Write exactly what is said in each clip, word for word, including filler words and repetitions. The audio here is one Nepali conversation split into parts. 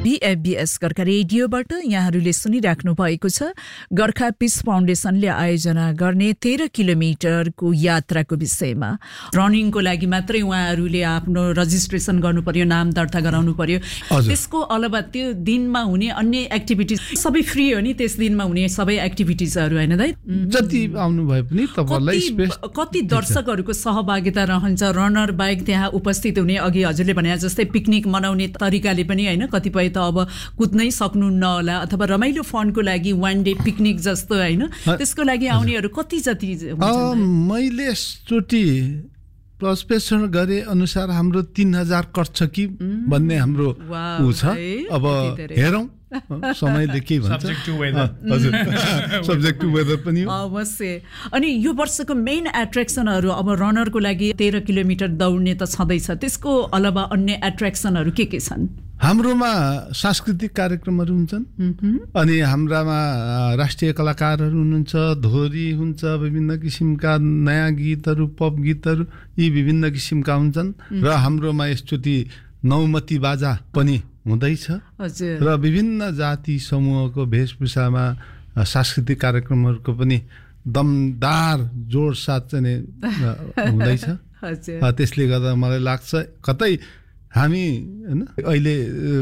बीएफबीएस गोर्खा रेडियोबाट यहाँहरूले सुनिराख्नु भएको छ गोर्खा पीस फाउन्डेसनले आयोजना गर्ने तेह्र किलोमिटरको यात्राको विषयमा। रनिङको लागि मात्रै उहाँहरूले आफ्नो रजिस्ट्रेसन गर्नु पर्यो, नाम दर्ता गराउनु पर्यो। त्यसको अलावा त्यो दिनमा हुने अन्य एक्टिभिटिज सबै फ्री हो नि, त्यस दिनमा हुने सबै एक्टिभिटिजहरू हैन दाइ? जति आउनु भए पनि तपाईलाई स्पेस कति दर्शकहरूको सहभागिता रहन्छ? रनर बाइक त्यहाँ उपस्थित हुने, अघि हजुरले भने जस्तै पिकनिक मनाउने तरिकाले पनि हैन, कतिपय त अब कुद्नै सक्नुहुन्न होला, अथवा रमाइलो फनको लागि वान डे पिकनिक जस्तो हैन, त्यसको लागि आउनेहरू कति जति हुन्छन्? मैले यसचोटि प्रस्पेसन गरे अनुसार हाम्रो तीन हजार कट्छ कि भन्ने हाम्रो उ छ। अब हेरौँ समयले के भन्छ। Subject to weather. हजुर, सब्जेक्ट टु वेदर पनि हो अवश्य। अनि यो वर्षको मेन एट्र्याक्सनहरू अब रनरको लागि तेह्र किलोमिटर दौड्ने त छँदैछ, त्यसको अलावा अन्य एट्र्याक्सनहरू के के छन्? हाम्रोमा सांस्कृतिक कार्यक्रमहरू हुन्छन्, अनि हाम्रामा राष्ट्रिय कलाकारहरू हुनुहुन्छ, धोरी हुन्छ, विभिन्न किसिमका नयाँ गीतहरू, पप गीतहरू, यी विभिन्न किसिमका हुन्छन्। र हाम्रोमा यसचोटि नौमती बाजा पनि हुँदैछ र विभिन्न जाति समूहको वेशभूषामा सांस्कृतिक कार्यक्रमहरूको पनि दमदार जोड साथ चाहिँ हुँदैछ। त्यसले गर्दा मलाई लाग्छ कतै हामी हैन अहिले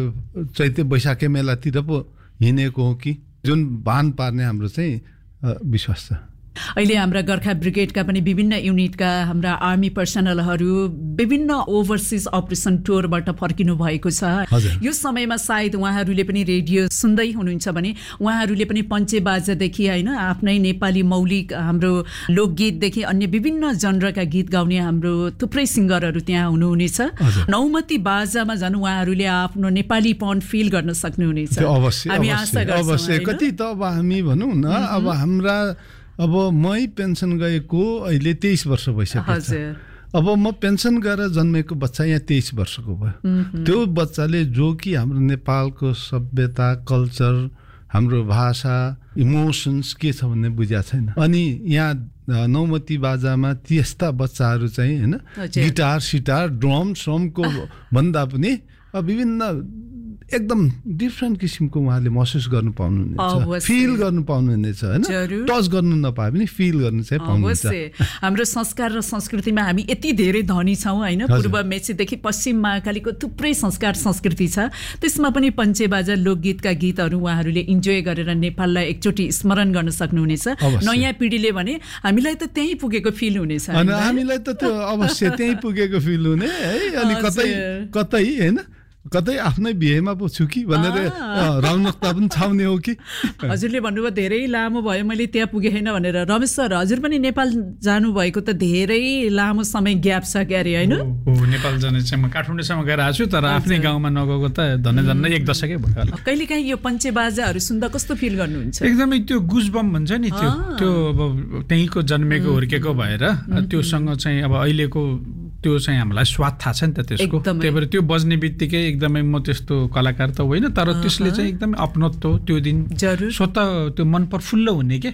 चैते वैशाखे मेलातिर पो हिँडेको हो कि, जुन भान पार्ने हाम्रो चाहिँ विश्वास छ। अहिले हाम्रा गोर्खा ब्रिगेडका पनि विभिन्न युनिटका हाम्रा आर्मी पर्सनलहरू विभिन्न ओभरसिज अपरेसन टुरबाट फर्किनु भएको छ। यो समयमा सायद उहाँहरूले पनि रेडियो सुन्दै हुनुहुन्छ भने उहाँहरूले पनि पञ्चे बाजादेखि हैन आफ्नै नेपाली मौलिक हाम्रो लोकगीतदेखि अन्य विभिन्न जनरका गीत गाउने हाम्रो थुप्रै सिङ्गरहरू त्यहाँ हुनुहुनेछ। नौमती बाजामा झन् उहाँहरूले आफ्नो नेपालीपन फिल गर्न सक्नुहुनेछ। हामी आशा गर्छौँ। अवश्य। कति त अब हामी भनौँ न, अब हाम्रा अब मै पेन्सन गएको अहिले तेइस वर्ष भइसकेको छ। अब म पेन्सन गएर जन्मेको बच्चा यहाँ तेइस वर्षको भयो। त्यो बच्चाले जो कि हाम्रो नेपालको सभ्यता, कल्चर, हाम्रो भाषा, इमोसन्स के छ भन्ने बुझेको छैन। अनि यहाँ नौमती बाजामा त्यस्ता बच्चाहरू चाहिँ हैन गिटार सिटार ड्रम श्रमको भन्दा पनि विभिन्न एकदम डिफ्रेन्ट किसिमको उहाँले महसुस गर्नु पाउनुहुनेछ, फिल गर्नु पाउनुहुनेछ हैन। टच गर्नु नपाए पनि फिल गर्नु चाहिँ पाउनुहुन्छ। हाम्रो संस्कार र संस्कृतिमा हामी यति धेरै धनी छौँ हैन। पूर्व मेचीदेखि पश्चिम महाकालीको थुप्रै संस्कार संस्कृति छ, त्यसमा पनि पञ्चे बाजा लोकगीतका गीतहरू उहाँहरूले इन्जोय गरेर नेपाललाई एकचोटि स्मरण गर्न सक्नुहुनेछ। नयाँ पिँढीले भने हामीलाई त त्यही पुगेको फिल हुनेछ। अनि हामीलाई त त्यो अवश्य त्यही पुगेको फिल हुने है। अनि कतै कतै हैन कतै आफ्नै बिहेमा पो छु कि भनेर रौनकता पनि छाउने हो कि। हजुरले भन्नुभयो धेरै लामो भयो मैले त्यहाँ पुगेँ होइन भनेर। रमेश सर, हजुर पनि नेपाल जानुभएको त धेरै लामो समय ग्याप छ क्यारे होइन? नेपाल जाने चाहिँ म काठमाडौँसम्म गएर आएको छु, तर आफ्नै गाउँमा नगएको त धन्य धन्य एक दशकै भयो होला। कहिलेकाहीँ यो पञ्चे बाजाहरू सुन्दा कस्तो फिल गर्नुहुन्छ? एकदमै त्यो गुजबम भन्छ नि, त्यो त्यो अब त्यहीँको जन्मेको हुर्केको भएर त्योसँग चाहिँ अब अहिलेको त्यो चाहिँ हामीलाई स्वाद थाहा छ नि त त्यसको। त्यही भएर त्यो बज्ने बित्तिकै एकदमै म त्यस्तो कलाकार त होइन, तर त्यसले चाहिँ एकदमै अपनत्व त्यो दिन स्वतः त्यो मन प्रफुल्ल हुने के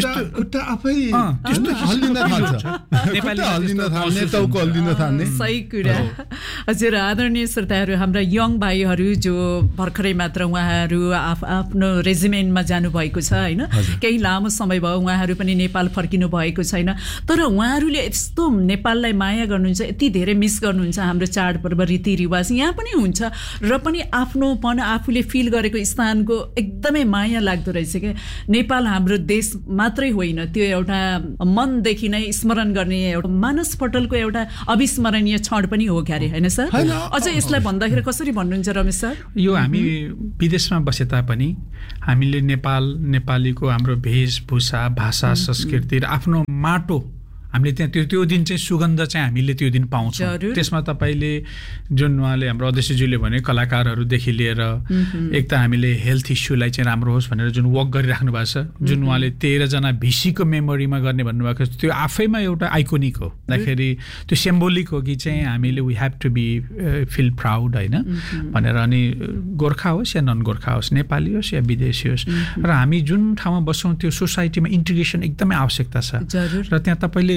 सही कुरा। हजुर, आदरणीय श्रोताहरू, हाम्रा यङ भाइहरू जो भर्खरै मात्र उहाँहरू आफ्नो रेजिमेन्टमा जानुभएको छ होइन, केही लामो समय भयो उहाँहरू पनि नेपाल फर्किनु भएको छैन, तर उहाँहरूले यस्तो नेपाललाई माया गर्नुहुन्छ, यति धेरै मिस गर्नुहुन्छ हाम्रो चाडपर्व रीतिरिवाज यहाँ पनि हुन्छ, र पनि आफ्नोपन आफूले फिल गरेको स्थानको एकदमै माया लाग्दो रहेछ क्या। नेपाल हाम्रो देश मात्रै होइन, त्यो एउटा मनदेखि नै स्मरण गर्ने एउटा मानस पटलको एउटा अविस्मरणीय क्षण पनि हो क्यारे होइन सर? अझ यसलाई भन्दाखेरि कसरी भन्नुहुन्छ रमेश सर? यो हामी विदेशमा बसे तापनि हामीले नेपाल, नेपालीको हाम्रो वेशभूषा, भाषा, संस्कृति र आफ्नो माटो हामीले त्यहाँ त्यो त्यो दिन चाहिँ सुगन्ध चाहिँ हामीले त्यो दिन पाउँछौँ। त्यसमा तपाईँले जुन उहाँले हाम्रो अध्यक्षज्यूले भने कलाकारहरूदेखि लिएर एक त हामीले हेल्थ इस्युलाई चाहिँ राम्रो होस् भनेर जुन वर्क गरिराख्नु भएको छ, जुन उहाँले तेह्रजना भिसीको मेमोरीमा गर्ने भन्नुभएको छ, त्यो आफैमा एउटा आइकोनिक हो। भन्दाखेरि त्यो सिम्बोलिक हो कि चाहिँ हामीले we have to be feel proud होइन भनेर। अनि गोर्खा होस् या नन गोर्खा होस्, नेपाली होस् या विदेशी होस्, र हामी जुन ठाउँमा बस्छौँ त्यो सोसाइटीमा इन्टिग्रेसन एकदमै आवश्यकता छ। र त्यहाँ तपाईँले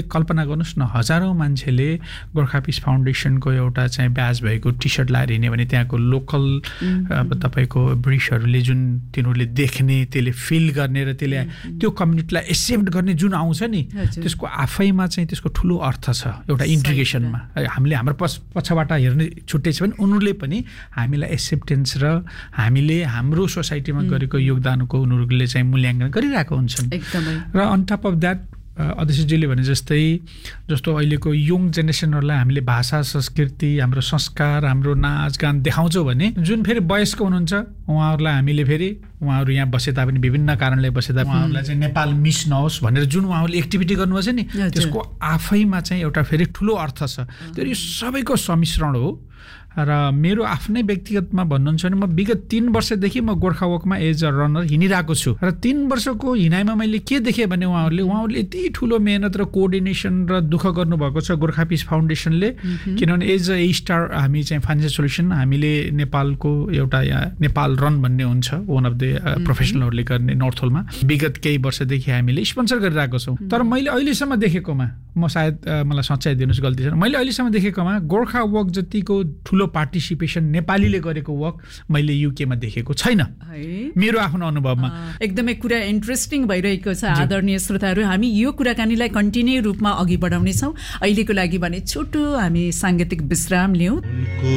कल्पना गर्नुहोस् न हजारौँ मान्छेले गोर्खा पिस फाउन्डेसनको एउटा चाहिँ ब्याज भएको टी सर्ट लाएर हिँड्यो भने त्यहाँको लोकल अब तपाईँको ब्रिटिसहरूले जुन तिनीहरूले देख्ने त्यसले फिल गर्ने र त्यसले त्यो कम्युनिटीलाई एक्सेप्ट गर्ने जुन आउँछ नि त्यसको आफैमा चाहिँ त्यसको ठुलो अर्थ छ एउटा इन्ट्रिगेसनमा हामीले हाम्रो पछि पछबाट हेर्ने छुट्टै छ भने उनीहरूले पनि हामीलाई एक्सेप्टेन्स र हामीले हाम्रो सोसाइटीमा गरेको योगदानको उनीहरूले चाहिँ मूल्याङ्कन गरिरहेको हुन्छन् र अन टप अफ द्याट अध्यक्षजीले भने जस्तै जस्तो अहिलेको यङ जेनेरेसनहरूलाई हामीले भाषा संस्कृति हाम्रो संस्कार हाम्रो नाचगान देखाउँछौँ भने जुन फेरि वयस्क हुनुहुन्छ उहाँहरूलाई हामीले फेरि उहाँहरू यहाँ बसे तापनि विभिन्न कारणले बसे तापनि उहाँहरूलाई चाहिँ नेपाल मिस नहोस् भनेर जुन उहाँहरूले एक्टिभिटी गर्नुभएको छ नि त्यसको आफैमा चाहिँ एउटा फेरि ठुलो अर्थ छ त्यो यो सबैको सम्मिश्रण हो र मेरो आफ्नै व्यक्तिगतमा भन्नुहुन्छ भने म विगत तीन वर्षदेखि म गोर्खा वकमा एज अ रनर हिँडिरहेको छु र तीन वर्षको हिँडाइमा मैले के देखेँ भने उहाँहरूले उहाँहरूले यति ठुलो मेहनत र कोअर्डिनेसन र दुःख गर्नुभएको छ गोर्खा पिस फाउन्डेसनले किनभने एज अ ए स्टार हामी चाहिँ फाइनेन्सियल सोल्युसन हामीले नेपालको एउटा यहाँ नेपाल रन भन्ने हुन्छ वान अफ द प्रोफेसनलहरूले गर्ने नर्थ होलमा विगत केही वर्षदेखि हामीले स्पोन्सर गरिरहेको छौँ तर मैले अहिलेसम्म देखेकोमा म सायद मलाई सच्चाइ दिनुहोस् गल्ती छ मैले अहिलेसम्म देखेकोमा गोर्खा वक जतिको ठुलो पार्टिसिपेसन नेपालीले गरेको वक मैले युकेमा देखेको छैन मेरो आफ्नो अनुभवमा एकदमै कुरा इन्ट्रेस्टिङ भइरहेको छ आदरणीय श्रोताहरू हामी यो कुराकानीलाई कन्टिन्यू रूपमा अघि बढाउने छौँ अहिलेको लागि भने छोटो हामी साङ्गीतिक विश्राम लियौँ